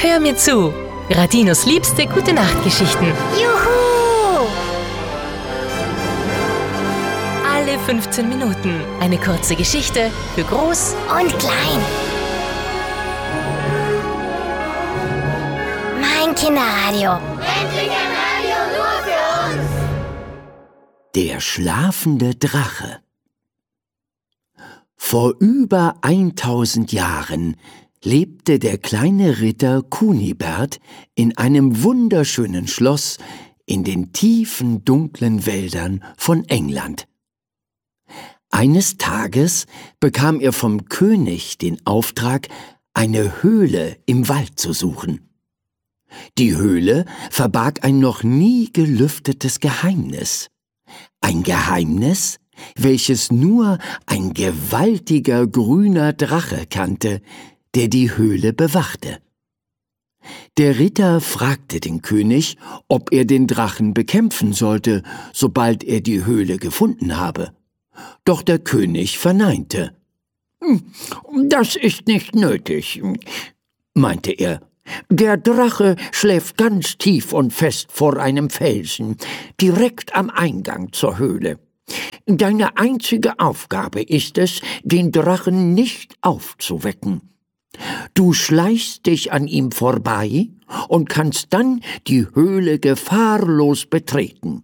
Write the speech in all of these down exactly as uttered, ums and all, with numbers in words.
Hör mir zu. Radinos liebste Gute-Nacht-Geschichten. Juhu! Alle fünfzehn Minuten eine kurze Geschichte für Groß Und klein. Mein Kinderradio. Endlich ein Radio nur für uns! Der schlafende Drache. Vor über eintausend Jahren lebte der kleine Ritter Kunibert in einem wunderschönen Schloss in den tiefen, dunklen Wäldern von England. Eines Tages bekam er vom König den Auftrag, eine Höhle im Wald zu suchen. Die Höhle verbarg ein noch nie gelüftetes Geheimnis. Ein Geheimnis, welches nur ein gewaltiger grüner Drache kannte, der die Höhle bewachte. Der Ritter fragte den König, ob er den Drachen bekämpfen sollte, sobald er die Höhle gefunden habe. Doch der König verneinte. »Das ist nicht nötig«, meinte er. »Der Drache schläft ganz tief und fest vor einem Felsen, direkt am Eingang zur Höhle. Deine einzige Aufgabe ist es, den Drachen nicht aufzuwecken. Du schleichst dich an ihm vorbei und kannst dann die Höhle gefahrlos betreten.«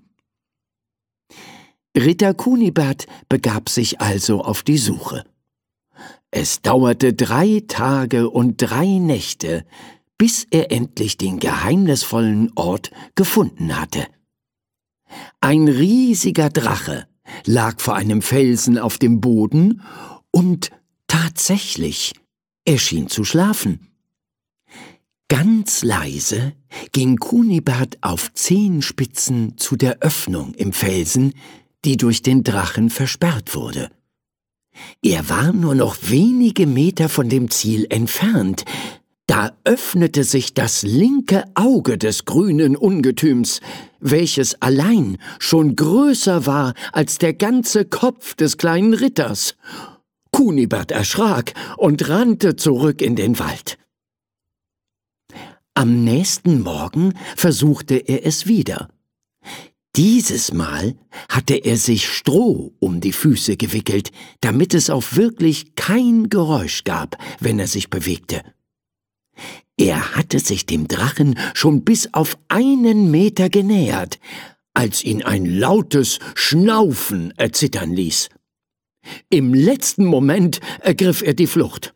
Ritter Kunibert begab sich also auf die Suche. Es dauerte drei Tage und drei Nächte, bis er endlich den geheimnisvollen Ort gefunden hatte. Ein riesiger Drache lag vor einem Felsen auf dem Boden und tatsächlich, er schien zu schlafen. Ganz leise ging Kunibert auf Zehenspitzen zu der Öffnung im Felsen, die durch den Drachen versperrt wurde. Er war nur noch wenige Meter von dem Ziel entfernt. Da öffnete sich das linke Auge des grünen Ungetüms, welches allein schon größer war als der ganze Kopf des kleinen Ritters. Kunibert erschrak und rannte zurück in den Wald. Am nächsten Morgen versuchte er es wieder. Dieses Mal hatte er sich Stroh um die Füße gewickelt, damit es auch wirklich kein Geräusch gab, wenn er sich bewegte. Er hatte sich dem Drachen schon bis auf einen Meter genähert, als ihn ein lautes Schnaufen erzittern ließ. Im letzten Moment ergriff er die Flucht.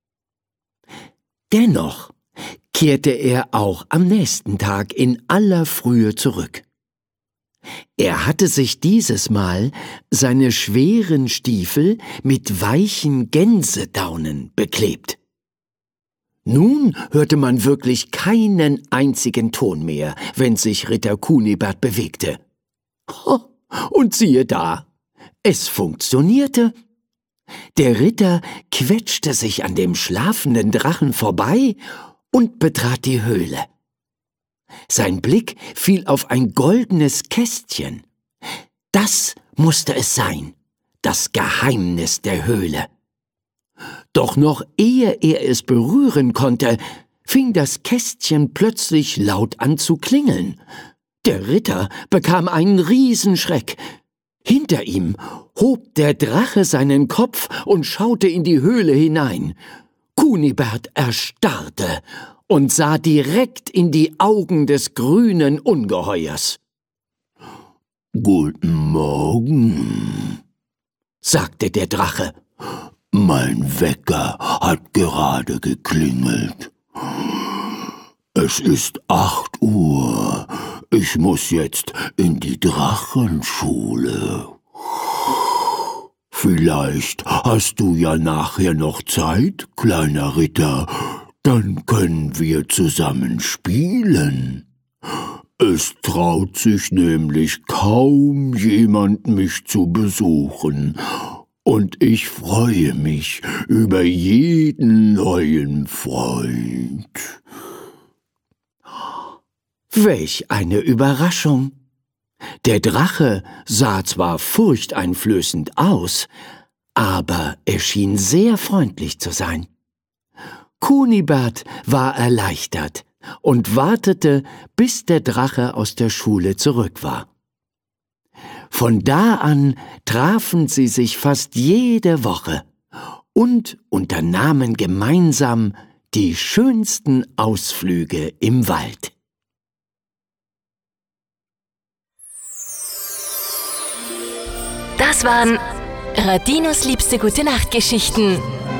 Dennoch kehrte er auch am nächsten Tag in aller Frühe zurück. Er hatte sich dieses Mal seine schweren Stiefel mit weichen Gänsedaunen beklebt. Nun hörte man wirklich keinen einzigen Ton mehr, wenn sich Ritter Kunibert bewegte. Und siehe da, es funktionierte. Der Ritter quetschte sich an dem schlafenden Drachen vorbei und betrat die Höhle. Sein Blick fiel auf ein goldenes Kästchen. Das musste es sein, das Geheimnis der Höhle. Doch noch ehe er es berühren konnte, fing das Kästchen plötzlich laut an zu klingeln. Der Ritter bekam einen Riesenschreck. Hinter ihm hob der Drache seinen Kopf und schaute in die Höhle hinein. Kunibert erstarrte und sah direkt in die Augen des grünen Ungeheuers. »Guten Morgen«, sagte der Drache. »Mein Wecker hat gerade geklingelt. Es ist acht Uhr. Ich muss jetzt in die Drachenschule. Vielleicht hast du ja nachher noch Zeit, kleiner Ritter. Dann können wir zusammen spielen. Es traut sich nämlich kaum jemand, mich zu besuchen. Und ich freue mich über jeden neuen Freund.« Welch eine Überraschung! Der Drache sah zwar furchteinflößend aus, aber er schien sehr freundlich zu sein. Kunibert war erleichtert und wartete, bis der Drache aus der Schule zurück war. Von da an trafen sie sich fast jede Woche und unternahmen gemeinsam die schönsten Ausflüge im Wald. Das waren Radinos liebste Gute-Nacht-Geschichten.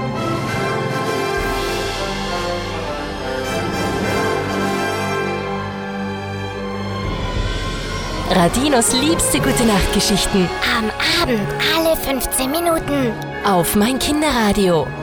Radinos liebste Gute-Nacht-Geschichten. Am Abend alle fünfzehn Minuten. Auf mein Kinderradio.